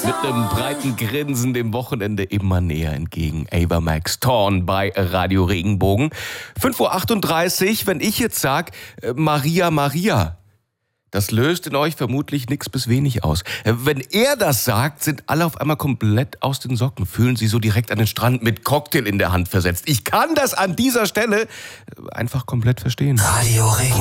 Mit einem breiten Grinsen dem Wochenende immer näher entgegen. Ava Max Thorn bei Radio Regenbogen. 5:38 Uhr, wenn ich jetzt sag, Maria, Maria. Das löst in euch vermutlich nichts bis wenig aus. Wenn er das sagt, sind alle auf einmal komplett aus den Socken, fühlen sich so direkt an den Strand mit Cocktail in der Hand versetzt. Ich kann das an dieser Stelle einfach komplett verstehen. Radio Regenbogen.